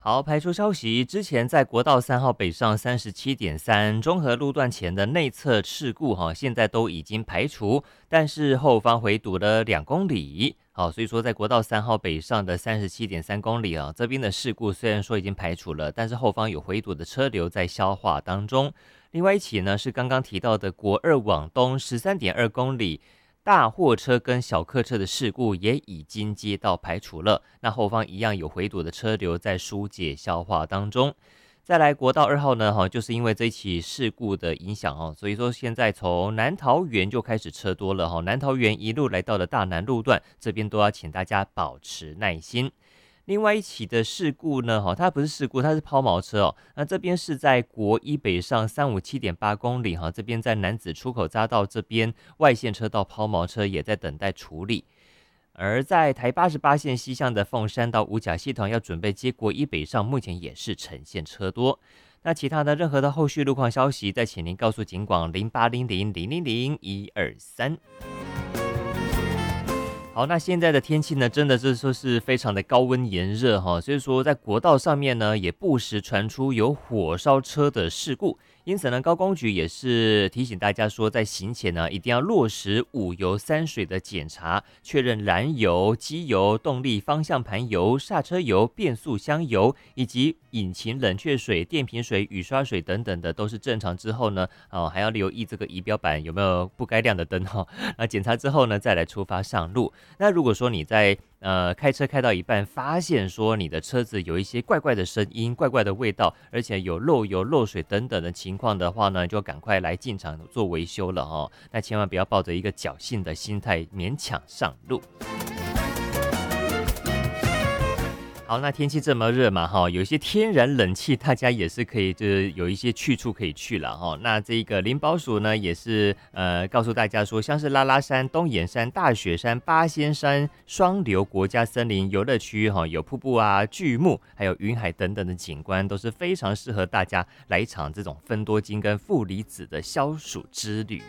好，排除消息，之前在国道3号北上37.3中和路段前的内侧事故现在都已经排除，但是后方回堵了2公里。好，所以说在国道3号北上的37.3公里这边的事故虽然说已经排除了，但是后方有回堵的车流在消化当中。另外一起呢是刚刚提到的国2往东13.2公里。大货车跟小客车的事故也已经接到排除了，那后方一样有回堵的车流在疏解消化当中。再来国道2号呢，就是因为这起事故的影响所以说现在从南桃园就开始车多了南桃园一路来到了大南路段，这边都要请大家保持耐心。另外一起的事故呢，它不是事故，它是抛锚车那这边是在国一北上357.8公里这边在南子出口匝道这边外线车道抛锚车也在等待处理。而在台88线西向的凤山到五甲系统要准备接国一北上，目前也是呈现车多。那其他的任何的后续路况消息，再请您告诉警广0800000123。好，那现在的天气呢，真的是说是非常的高温炎热所以说在国道上面呢，也不时传出有火烧车的事故。因此呢，高公局也是提醒大家说，在行前呢，一定要落实5油3水的检查，确认燃油、机油、动力方向盘油、刹车油、变速箱油以及引擎冷却水、电瓶水、雨刷水等等的都是正常之后呢，还要留意这个仪表板有没有不该亮的灯那检查之后呢，再来出发上路。那如果说你在开车开到一半，发现说你的车子有一些怪怪的声音、怪怪的味道，而且有漏油、漏水等等的情况的话呢，就赶快来进场做维修了那千万不要抱着一个侥幸的心态勉强上路。好，那天气这么热嘛有一些天然冷气大家也是可以就是有一些去处可以去了那这个林保署呢也是告诉大家说，像是拉拉山、东眼山、大雪山、八仙山、双流国家森林游乐区有瀑布啊、巨木还有云海等等的景观，都是非常适合大家来一场这种芬多精跟负离子的消暑之旅。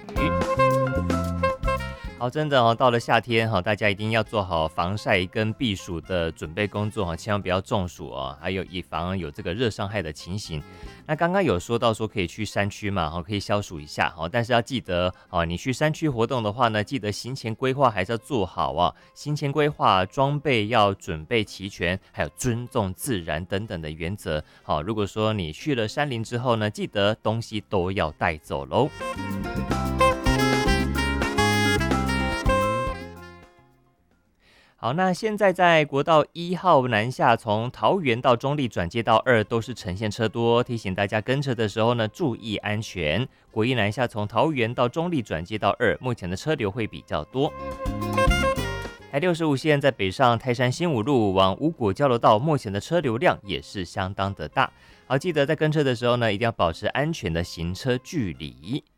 好，真的到了夏天大家一定要做好防晒跟避暑的准备工作千万不要中暑还有以防有这个热伤害的情形。那刚刚有说到说可以去山区嘛可以消暑一下但是要记得你去山区活动的话呢，记得行前规划还是要做好行前规划装备要准备齐全，还有尊重自然等等的原则如果说你去了山林之后呢，记得东西都要带走咯。好，那现在在国道1号南下，从桃园到中坜转接到2都是呈现车多，提醒大家跟车的时候呢，注意安全。国一南下从桃园到中坜转接到2，目前的车流会比较多。台65线在北上泰山新武路往五股交流道，目前的车流量也是相当的大。好，记得在跟车的时候呢，一定要保持安全的行车距离。